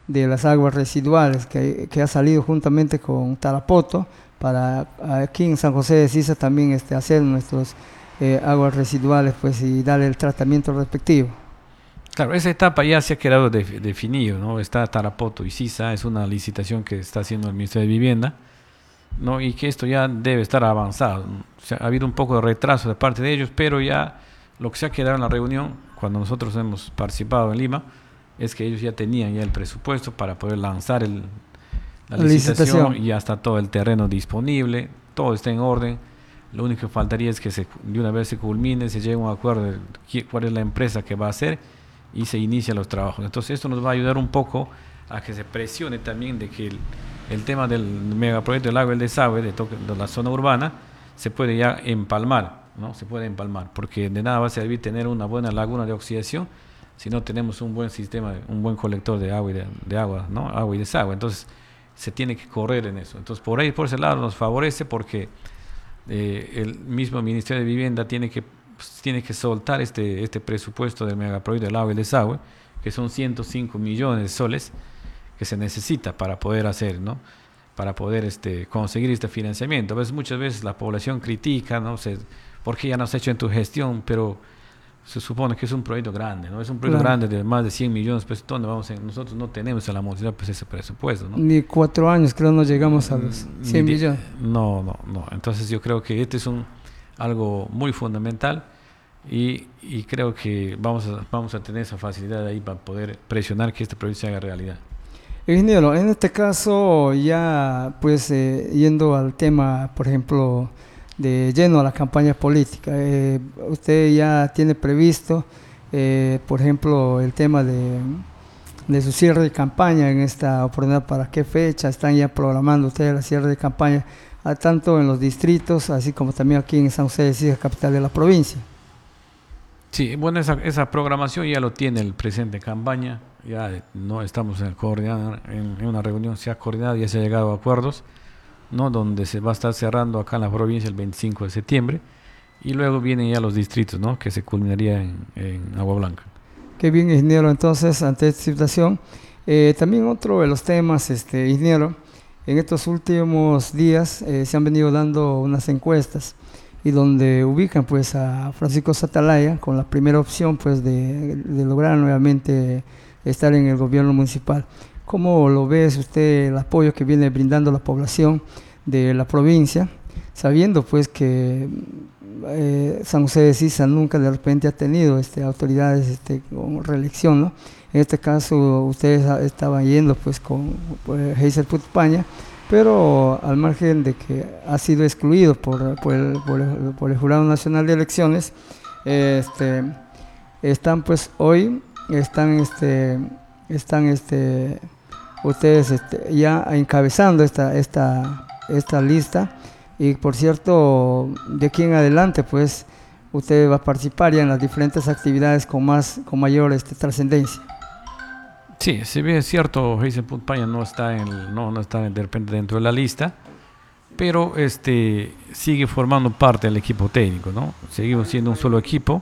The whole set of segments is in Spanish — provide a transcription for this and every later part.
de las aguas residuales que ha salido juntamente con Tarapoto para aquí en San José de Sisa también hacer nuestros aguas residuales pues y darle el tratamiento respectivo. Claro, esa etapa ya se ha quedado definido, ¿no? Está Tarapoto y Sisa, es una licitación que está haciendo el Ministerio de Vivienda, ¿no? Y que esto ya debe estar avanzado. O sea, ha habido un poco de retraso de parte de ellos, pero ya lo que se ha quedado en la reunión, cuando nosotros hemos participado en Lima, es que ellos ya tenían ya el presupuesto para poder lanzar la licitación y ya está todo el terreno disponible, todo está en orden. Lo único que faltaría es que de una vez se culmine, se llegue a un acuerdo de cuál es la empresa que va a hacer y se inician los trabajos. Entonces esto nos va a ayudar un poco a que se presione también de que el tema del megaproyecto del agua y el desagüe de la zona urbana se puede ya empalmar, ¿no? Se puede empalmar, porque de nada va a servir tener una buena laguna de oxidación si no tenemos un buen sistema, un buen colector de agua ¿no? Agua y desagüe. Entonces se tiene que correr en eso. Entonces por ese lado nos favorece porque el mismo Ministerio de Vivienda tiene que soltar este presupuesto del megaproyecto del agua y el desagüe, que son 105 millones de soles que se necesita para poder hacer, ¿no? Para poder conseguir este financiamiento. Muchas veces la población critica, ¿no? ¿Por qué ya no has hecho en tu gestión? Pero se supone que es un proyecto grande, ¿no? Es un proyecto grande de más de 100 millones, pues ¿dónde nosotros no tenemos en la modalidad pues ese presupuesto, ¿no? Ni 4 años creo no llegamos a los 100 millones. No. Entonces yo creo que es algo muy fundamental y creo que vamos a tener esa facilidad ahí para poder presionar que este proyecto se haga realidad. Ingeniero, en este caso ya pues yendo al tema, por ejemplo, de lleno a la campaña política, usted ya tiene previsto, por ejemplo, el tema de su cierre de campaña en esta oportunidad. ¿Para qué fecha están ya programando ustedes el cierre de campaña, tanto en los distritos, así como también aquí en San José de Sisa, capital de la provincia? Sí, bueno, esa programación ya lo tiene el presidente de campaña, ya no estamos en una reunión, se ha coordinado, ya se ha llegado a acuerdos, ¿no? Donde se va a estar cerrando acá en la provincia el 25 de septiembre y luego vienen ya los distritos, ¿no? Que se culminaría en Agua Blanca. Qué bien, ingeniero. Entonces, ante esta situación, también otro de los temas, ingeniero, en estos últimos días se han venido dando unas encuestas y donde ubican pues a Francisco Satalaya con la primera opción pues de lograr nuevamente estar en el gobierno municipal. ¿Cómo lo ves usted el apoyo que viene brindando la población de la provincia, sabiendo pues que San José de Sisa nunca de repente ha tenido autoridades con reelección, ¿no? En este caso ustedes estaban yendo pues con Heiser Putpaña, pero al margen de que ha sido excluido por el Jurado Nacional de Elecciones, están pues hoy, están ustedes ya encabezando esta lista. Y por cierto, de aquí en adelante pues usted va a participar ya en las diferentes actividades con mayor trascendencia. Sí, si bien es cierto, Heiser Putpaña no está de repente dentro de la lista, pero sigue formando parte del equipo técnico, ¿no? Seguimos siendo un solo equipo,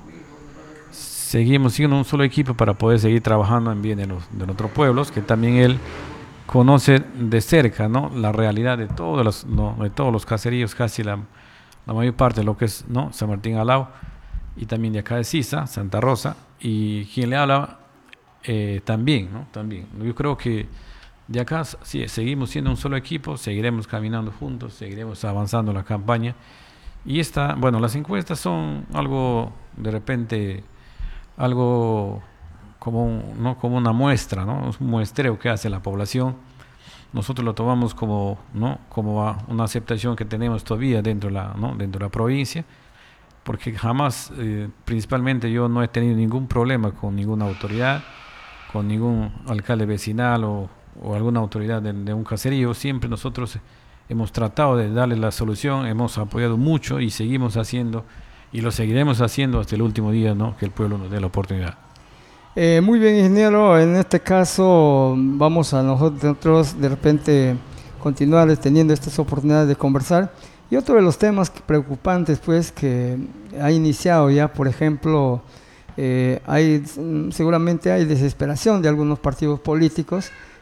para poder seguir trabajando en bien de nuestros pueblos, que también él conoce de cerca, ¿no? La realidad de todos los caseríos, casi la mayor parte de lo que es, ¿no? San Martín Alao y también de acá de Sisa, Santa Rosa, y quien le habla también, ¿no? También. Yo creo que de acá sí, seguimos siendo un solo equipo, seguiremos caminando juntos, seguiremos avanzando la campaña. Y las encuestas son algo, de repente, algo como una muestra, ¿no? Es un muestreo que hace la población. Nosotros lo tomamos como una aceptación que tenemos todavía dentro de la provincia, porque jamás, principalmente yo no he tenido ningún problema con ninguna autoridad, con ningún alcalde vecinal o alguna autoridad de un caserío. Siempre nosotros hemos tratado de darle la solución, hemos apoyado mucho y seguimos haciendo y lo seguiremos haciendo hasta el último día, ¿no? Que el pueblo nos dé la oportunidad. Muy bien, ingeniero. En este caso vamos a nosotros de repente continuar teniendo estas oportunidades de conversar. Y otro de los temas preocupantes pues que ha iniciado ya, por ejemplo, seguramente hay desesperación de algunos partidos políticos